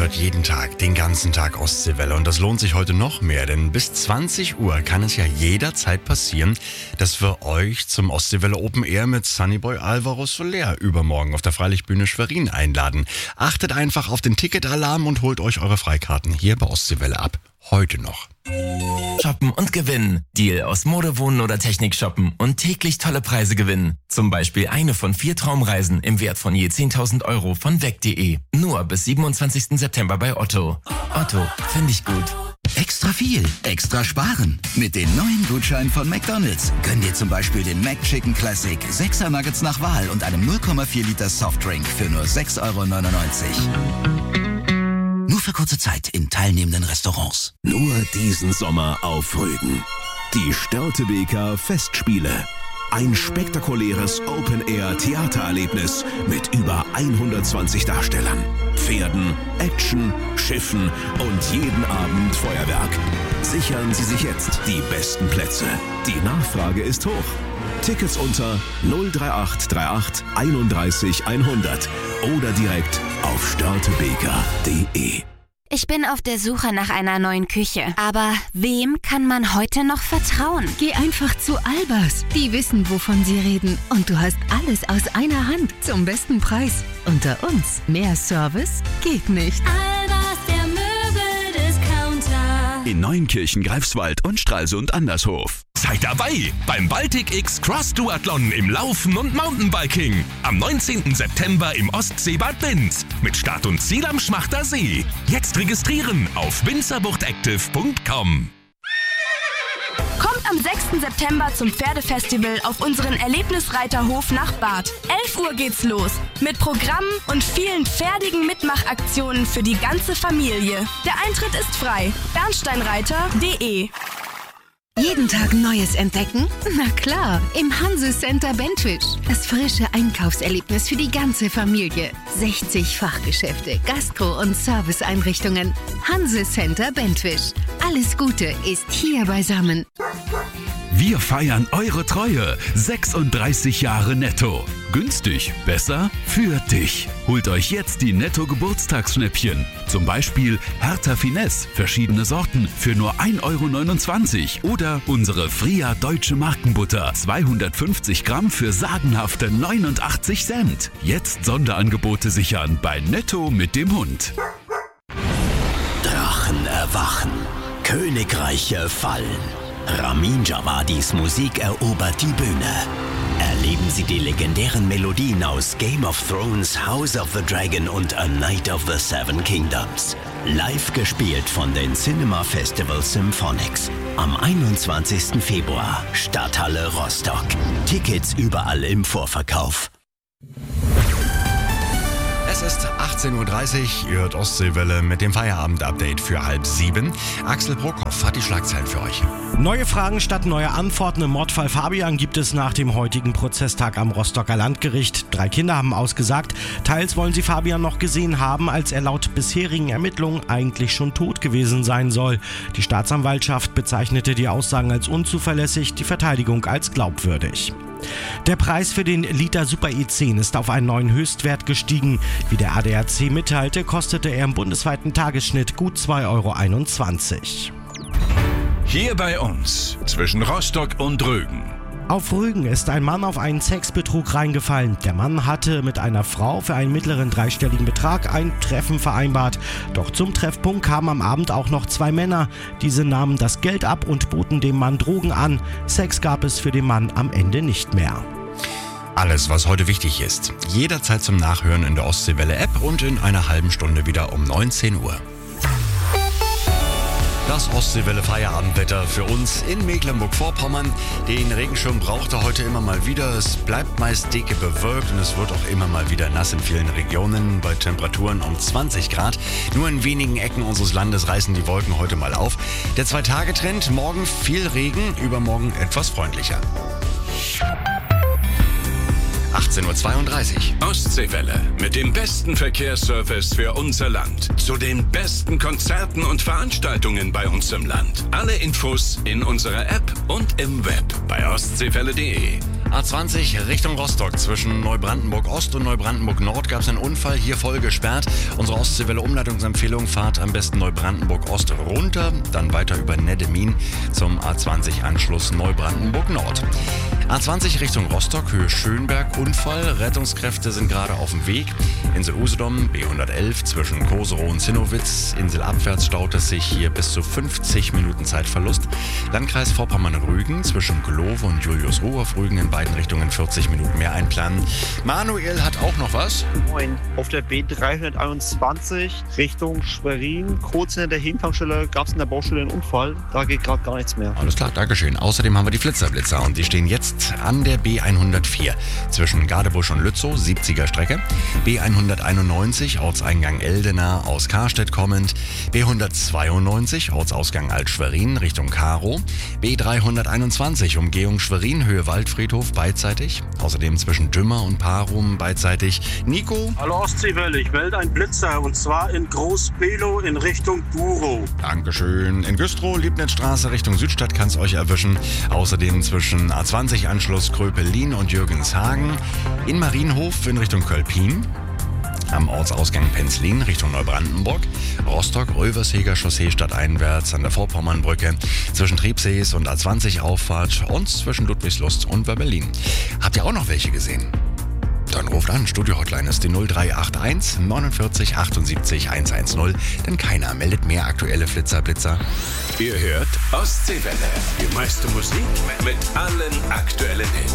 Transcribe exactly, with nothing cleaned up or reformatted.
hört jeden Tag, den ganzen Tag Ostseewelle. Und das lohnt sich heute noch mehr, denn bis zwanzig Uhr kann es ja jederzeit passieren, dass wir euch zum Ostseewelle Open Air mit Sunnyboy Alvaro Soler übermorgen auf der Freilichtbühne Schwerin einladen. Achtet einfach auf den Ticketalarm und holt euch eure Freikarten hier bei Ostseewelle ab. Heute noch. Shoppen und gewinnen. Deal aus Mode, Wohnen oder Technik shoppen und täglich tolle Preise gewinnen. Zum Beispiel eine von vier Traumreisen im Wert von je zehntausend Euro von weg punkt de. Nur bis siebenundzwanzigsten September bei Otto. Otto, finde ich gut. Extra viel, extra sparen. Mit den neuen Gutscheinen von McDonald's gönn dir zum Beispiel den McChicken Classic, sechser Nuggets nach Wahl und einem null Komma vier Liter Softdrink für nur sechs Euro neunundneunzig. Nur für kurze Zeit in teilnehmenden Restaurants. Nur diesen Sommer auf Rügen. Die Störtebeker Festspiele. Ein spektakuläres Open-Air-Theatererlebnis mit über hundertzwanzig Darstellern, Pferden, Action, Schiffen und jeden Abend Feuerwerk. Sichern Sie sich jetzt die besten Plätze. Die Nachfrage ist hoch. Tickets unter null drei acht drei acht einunddreißig hundert oder direkt auf störtebeker punkt de. Ich bin auf der Suche nach einer neuen Küche. Aber wem kann man heute noch vertrauen? Geh einfach zu Albers. Die wissen, wovon sie reden. Und du hast alles aus einer Hand zum besten Preis. Unter uns, mehr Service geht nicht. Albers, der Möbel-Discounter. In Neunkirchen, Greifswald und Stralsund Andershof. Seid dabei beim Baltic X Cross Duathlon im Laufen und Mountainbiking. Am neunzehnten September im Ostseebad Binz. Mit Start und Ziel am Schmachter See. Jetzt registrieren auf winzerbuchtactive punkt com. Kommt am sechsten September zum Pferdefestival auf unseren Erlebnisreiterhof nach Barth. elf Uhr geht's los. Mit Programmen und vielen pferdigen Mitmachaktionen für die ganze Familie. Der Eintritt ist frei. bernsteinreiter punkt de. Jeden Tag Neues entdecken? Na klar, im Hanse Center Bentwisch. Das frische Einkaufserlebnis für die ganze Familie. sechzig Fachgeschäfte, Gastro- und Serviceeinrichtungen. Hanse Center Bentwisch. Alles Gute ist hier beisammen. Wir feiern eure Treue. sechsunddreißig Jahre netto. Günstig, besser für dich. Holt euch jetzt die Netto-Geburtstagsschnäppchen. Zum Beispiel Hertha Finesse, verschiedene Sorten für nur ein Euro neunundzwanzig. Oder unsere Fria Deutsche Markenbutter, zweihundertfünfzig Gramm für sagenhafte neunundachtzig Cent. Jetzt Sonderangebote sichern bei Netto mit dem Hund. Drachen erwachen, Königreiche fallen. Ramin Djawadis Musik erobert die Bühne. Erleben Sie die legendären Melodien aus Game of Thrones, House of the Dragon und A Night of the Seven Kingdoms. Live gespielt von den Cinema Festival Symphonics. Am einundzwanzigsten Februar, Stadthalle Rostock. Tickets überall im Vorverkauf. Es ist achtzehn Uhr dreißig, ihr hört Ostseewelle mit dem Feierabend-Update für halb sieben. Axel Brockhoff hat die Schlagzeilen für euch. Neue Fragen statt neuer Antworten im Mordfall Fabian gibt es nach dem heutigen Prozesstag am Rostocker Landgericht. Drei Kinder haben ausgesagt. Teils wollen sie Fabian noch gesehen haben, als er laut bisherigen Ermittlungen eigentlich schon tot gewesen sein soll. Die Staatsanwaltschaft bezeichnete die Aussagen als unzuverlässig, die Verteidigung als glaubwürdig. Der Preis für den Liter Super E zehn ist auf einen neuen Höchstwert gestiegen. Wie der A D A C mitteilte, kostete er im bundesweiten Tagesschnitt gut zwei Euro einundzwanzig. Hier bei uns, zwischen Rostock und Rügen. Auf Rügen ist ein Mann auf einen Sexbetrug reingefallen. Der Mann hatte mit einer Frau für einen mittleren dreistelligen Betrag ein Treffen vereinbart. Doch zum Treffpunkt kamen am Abend auch noch zwei Männer. Diese nahmen das Geld ab und boten dem Mann Drogen an. Sex gab es für den Mann am Ende nicht mehr. Alles, was heute wichtig ist, jederzeit zum Nachhören in der Ostseewelle-App und in einer halben Stunde wieder um neunzehn Uhr. Das Ostseewelle-Feierabendwetter für uns in Mecklenburg-Vorpommern. Den Regenschirm braucht er heute immer mal wieder. Es bleibt meist dicke bewölkt und es wird auch immer mal wieder nass in vielen Regionen bei Temperaturen um zwanzig Grad. Nur in wenigen Ecken unseres Landes reißen die Wolken heute mal auf. Der Zwei-Tage-Trend, morgen viel Regen, übermorgen etwas freundlicher. achtzehn Uhr zweiunddreißig. Ostseewelle mit dem besten Verkehrsservice für unser Land. Zu den besten Konzerten und Veranstaltungen bei uns im Land. Alle Infos in unserer App und im Web bei ostseewelle punkt de. A zwanzig Richtung Rostock. Zwischen Neubrandenburg Ost und Neubrandenburg Nord gab es einen Unfall. Hier voll gesperrt. Unsere Ostseewelle Umleitungsempfehlung: Fahrt am besten Neubrandenburg Ost runter, dann weiter über Neddemin zum A zwanzig Anschluss Neubrandenburg Nord. A zwanzig Richtung Rostock, Höhe Schönberg, Unfall. Rettungskräfte sind gerade auf dem Weg. Insel Usedom, B hundertelf zwischen Koserow und Zinnowitz. Inselabwärts staut es sich hier bis zu fünfzig Minuten Zeitverlust. Landkreis Vorpommern-Rügen zwischen Glowe und Julius-Ruhr auf Rügen in beiden Richtungen vierzig Minuten mehr einplanen. Manuel hat auch noch was. Moin. Auf der B dreihunderteinundzwanzig Richtung Schwerin, kurz hinter der Hintankstelle, gab es in der Baustelle einen Unfall. Da geht gerade gar nichts mehr. Alles klar, Dankeschön. Außerdem haben wir die Flitzerblitzer und die stehen jetzt an der B hundertvier zwischen Gadebusch und Lützow, siebziger Strecke. B hunderteinundneunzig, Ortseingang Eldena aus Karstedt kommend. B hundertzweiundneunzig, Ortsausgang Alt-Schwerin Richtung Karow. B dreihunderteinundzwanzig, Umgehung Schwerin, Höhe Waldfriedhof, beidseitig. Außerdem zwischen Dümmer und Parum, beidseitig. Nico? Hallo Ostseewelle, ich melde einen Blitzer und zwar in Groß-Below in Richtung Burow. Dankeschön. In Güstrow, Liebnitzstraße Richtung Südstadt kann es euch erwischen. Außerdem zwischen A zwanzig Anschluss Kröpelin und Jürgenshagen. In Marienhof in Richtung Kölpin. Am Ortsausgang Penzlin Richtung Neubrandenburg. Rostock, Röversheger Chaussee stadteinwärts an der Vorpommernbrücke. Zwischen Triebsees und A zwanzig Auffahrt und zwischen Ludwigslust und Berlin. Habt ihr auch noch welche gesehen? Dann ruft an, Studio-Hotline ist die null drei acht eins neunundvierzig achtundsiebzig hundertzehn, denn keiner meldet mehr aktuelle Flitzerblitzer. Ihr hört Ostseewelle. Die meiste Musik mit allen aktuellen Hits.